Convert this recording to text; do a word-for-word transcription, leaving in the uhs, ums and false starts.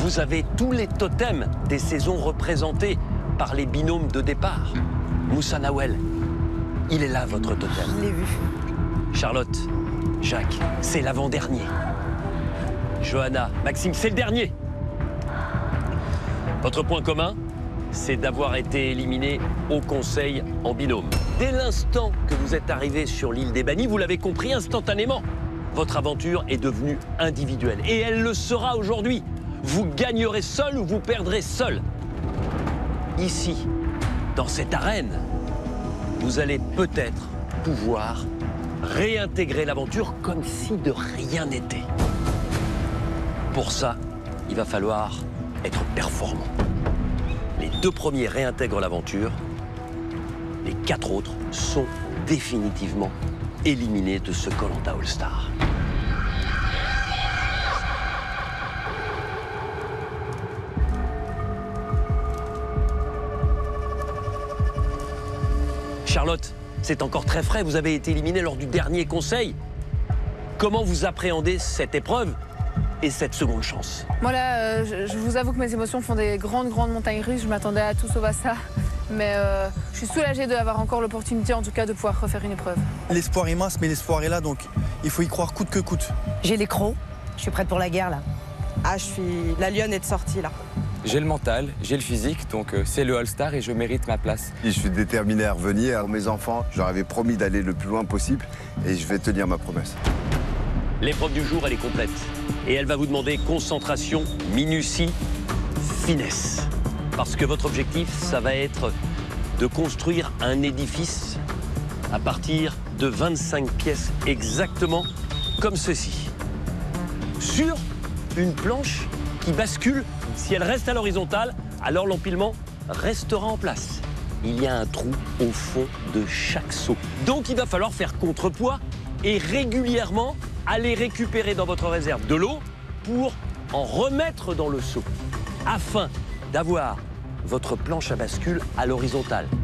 Vous avez tous les totems des saisons représentés par les binômes de départ. Moussa Nawel, il est là, votre totem. Je l'ai vu. Charlotte, Jacques, c'est l'avant-dernier. Johanna, Maxime, c'est le dernier. Votre point commun, c'est d'avoir été éliminé au conseil en binôme. Dès l'instant que vous êtes arrivé sur l'île des Bannis, vous l'avez compris instantanément. Votre aventure est devenue individuelle. Et elle le sera aujourd'hui. Vous gagnerez seul ou vous perdrez seul. Ici, dans cette arène, vous allez peut-être pouvoir réintégrer l'aventure comme si de rien n'était. Pour ça, il va falloir être performant. Les deux premiers réintègrent l'aventure. Les quatre autres sont définitivement éliminés de ce Koh Lanta All-Star. Charlotte, c'est encore très frais. Vous avez été éliminée lors du dernier conseil. Comment vous appréhendez cette épreuve et cette seconde chance? Moi là, euh, je, je vous avoue que mes émotions font des grandes, grandes montagnes russes. Je m'attendais à tout sauf à ça. Mais euh, je suis soulagée d'avoir encore l'opportunité, en tout cas, de pouvoir refaire une épreuve. L'espoir est mince, mais l'espoir est là, donc il faut y croire coûte que coûte. J'ai les crocs. Je suis prête pour la guerre, là. Ah, je suis... La lionne est de sortie, là. J'ai le mental, j'ai le physique, donc euh, c'est le All-Star et je mérite ma place. Je suis déterminé à revenir. Mes enfants, je leur avais promis d'aller le plus loin possible et je vais tenir ma promesse. L'épreuve du jour, elle est complète. Et elle va vous demander concentration, minutie, finesse. Parce que votre objectif, ça va être de construire un édifice à partir de vingt-cinq pièces exactement comme ceci. Sur une planche qui bascule. Si elle reste à l'horizontale, alors l'empilement restera en place. Il y a un trou au fond de chaque seau. Donc il va falloir faire contrepoids et régulièrement aller récupérer dans votre réserve de l'eau pour en remettre dans le seau, afin d'avoir votre planche à bascule à l'horizontale.